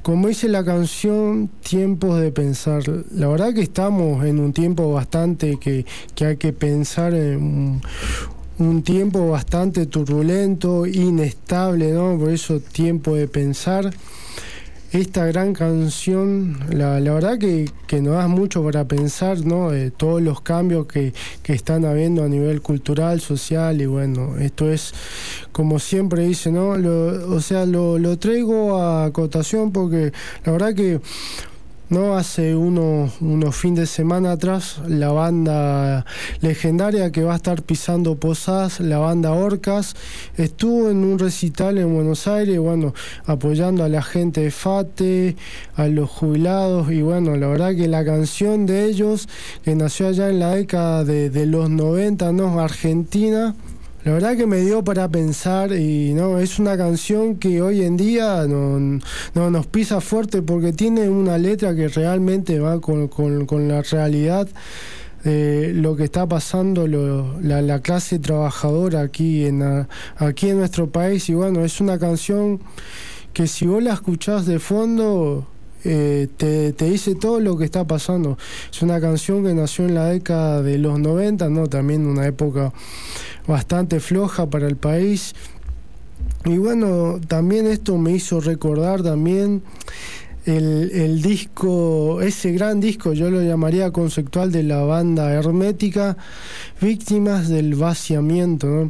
como dice la canción, tiempos de pensar. La verdad que estamos en un tiempo bastante que hay que pensar en un tiempo bastante turbulento, inestable, ¿no? Por eso tiempo de pensar. Esta gran canción, la verdad que nos da mucho para pensar, ¿no? Todos los cambios que están habiendo a nivel cultural, social, y bueno, esto es, como siempre dice, ¿no? Lo traigo a cotación porque la verdad que no hace unos fines de semana atrás, la banda legendaria que va a estar pisando Posadas, la banda Orcas, estuvo en un recital en Buenos Aires, bueno, apoyando a la gente de FATE, a los jubilados, y bueno, la verdad que la canción de ellos, que nació allá en la década de los 90, ¿no? Argentina. La verdad que me dio para pensar, y no es una canción que hoy en día no nos pisa fuerte porque tiene una letra que realmente va con la realidad de lo que está pasando la clase trabajadora aquí en nuestro país. Y bueno, es una canción que si vos la escuchás de fondo te dice todo lo que está pasando. Es una canción que nació en la década de los 90, ¿no? También una época bastante floja para el país. Y bueno, también esto me hizo recordar también el disco, ese gran disco, yo lo llamaría conceptual, de la banda Hermética, Víctimas del Vaciamiento, ¿no?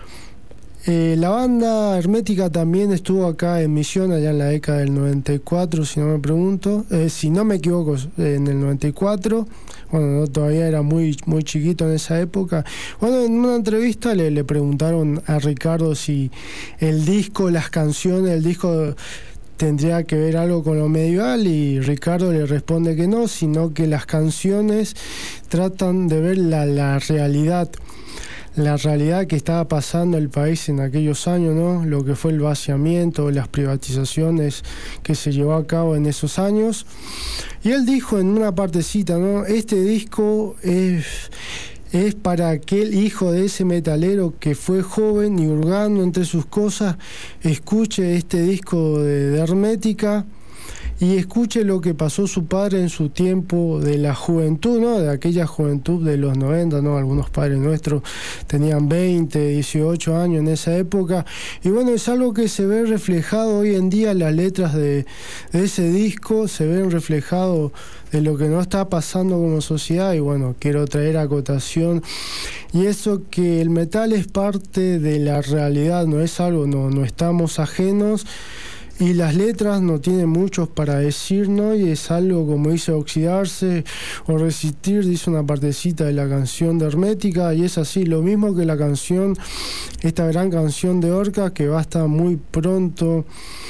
La banda Hermética también estuvo acá en Misión allá en la década del 94, si no me equivoco, en el 94. Bueno, no, todavía era muy chiquito en esa época. Bueno, en una entrevista le preguntaron a Ricardo si el disco, las canciones, el disco tendría que ver algo con lo medieval, y Ricardo le responde que no, sino que las canciones tratan de ver la realidad que estaba pasando el país en aquellos años, ¿no? Lo que fue el vaciamiento, las privatizaciones que se llevó a cabo en esos años. Y él dijo en una partecita, ¿no? Este disco es para aquel hijo de ese metalero que fue joven y hurgando entre sus cosas, escuche este disco de Hermética y escuche lo que pasó su padre en su tiempo de la juventud, ¿no? De aquella juventud de los 90, ¿no? Algunos padres nuestros tenían 20, 18 años en esa época. Y bueno, es algo que se ve reflejado hoy en día. Las letras de ese disco se ven reflejado de lo que nos está pasando como sociedad. Y bueno, quiero traer a cotación y eso, que el metal es parte de la realidad, no es algo, no estamos ajenos. Y las letras no tienen muchos para decir, ¿no? Y es algo, como dice, oxidarse o resistir, dice una partecita de la canción de Hermética, y es así, lo mismo que la canción, esta gran canción de Orcas, que va a estar muy pronto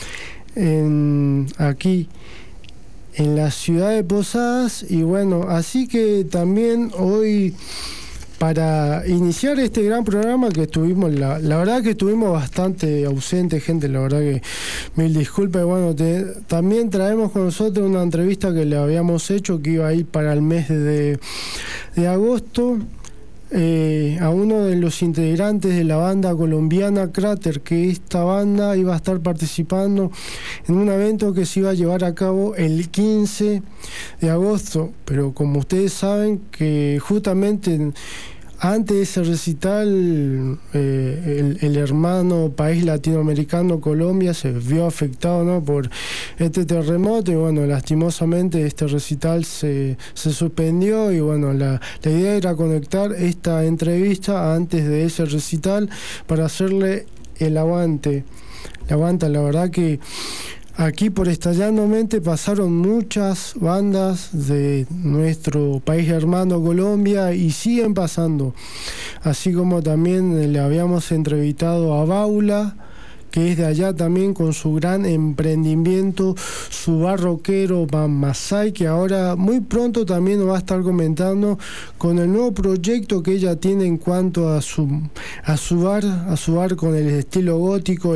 aquí en la ciudad de Posadas. Y bueno, así que también hoy, para iniciar este gran programa que estuvimos, la verdad que estuvimos bastante ausentes, gente, la verdad que mil disculpas. Bueno, también traemos con nosotros una entrevista que le habíamos hecho, que iba a ir para el mes de agosto, a uno de los integrantes de la banda colombiana Cráter, que esta banda iba a estar participando en un evento que se iba a llevar a cabo el 15 de agosto, pero como ustedes saben, que justamente antes de ese recital, el hermano país latinoamericano Colombia se vio afectado, ¿no? Por este terremoto, y bueno, lastimosamente este recital se suspendió. Y bueno, la idea era conectar esta entrevista antes de ese recital para hacerle el aguante. La verdad que aquí por Estallando Mente pasaron muchas bandas de nuestro país hermano Colombia y siguen pasando, así como también le habíamos entrevistado a Baula, que es de allá también, con su gran emprendimiento, su bar rockero Masai, que ahora muy pronto también nos va a estar comentando con el nuevo proyecto que ella tiene en cuanto a su bar con el estilo gótico,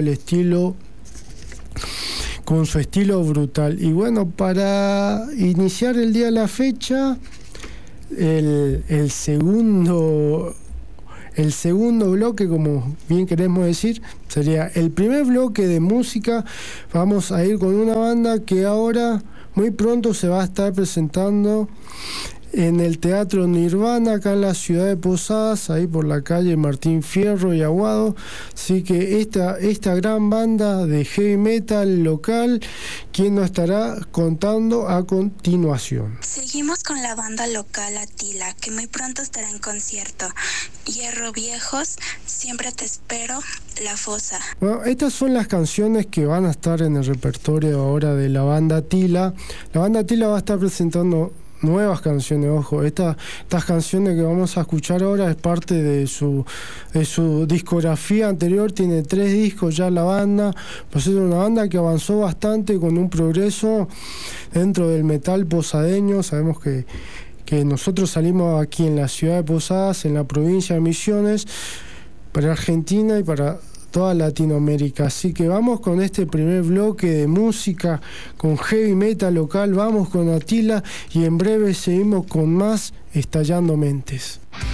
con su estilo brutal. Y bueno, para iniciar el día de la fecha, el segundo el segundo bloque, como bien queremos decir, sería el primer bloque de música. Vamos a ir con una banda que ahora muy pronto se va a estar presentando en el Teatro Nirvana, acá en la ciudad de Posadas, ahí por la calle Martín Fierro y Aguado. Así que esta gran banda de heavy metal local, quien nos estará contando a continuación. Seguimos con la banda local Atila, que muy pronto estará en concierto. Hierro Viejos, Siempre te espero, La Fosa. Bueno, estas son las canciones que van a estar en el repertorio ahora de la banda Atila. La banda Atila va a estar presentando nuevas canciones, ojo, estas canciones que vamos a escuchar ahora es parte de su discografía anterior. Tiene 3 discos ya la banda, pues es una banda que avanzó bastante con un progreso dentro del metal posadeño. Sabemos que nosotros salimos aquí en la ciudad de Posadas, en la provincia de Misiones, para Argentina y para toda Latinoamérica. Así que vamos con este primer bloque de música con heavy metal local. Vamos con Atila y en breve seguimos con más Estallando Mentes.